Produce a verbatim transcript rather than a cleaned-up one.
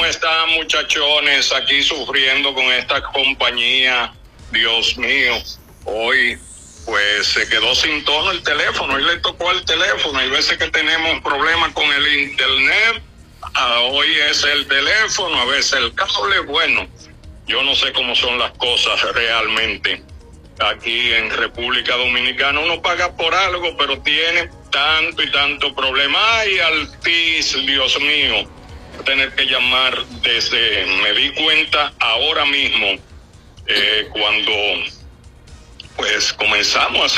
están, muchachones? Aquí sufriendo con esta compañía. Dios mío, hoy pues se quedó sin tono el teléfono, hoy le tocó el teléfono. Hay veces que tenemos problemas con el internet, ah, hoy es el teléfono, a veces el cable. Bueno, yo no sé cómo son las cosas realmente. Aquí en República Dominicana uno paga por algo, pero tiene tanto y tanto problema. Ay, Altis, Dios mío, tener que llamar desde, me di cuenta ahora mismo, eh, cuando pues comenzamos a